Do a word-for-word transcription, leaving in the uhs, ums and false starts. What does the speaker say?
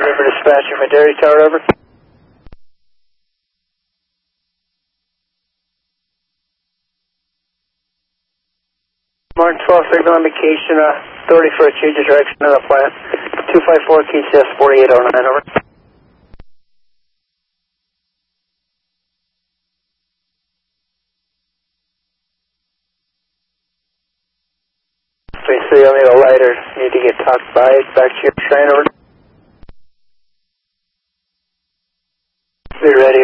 River Dispatcher, Madera Tower, over. Martin twelve, signal indication, uh, authority for a change of direction of the plant. two five four K C S forty-eight oh nine, over. So you'll need a lighter. You need to get talked by it back to your train, over. Be ready.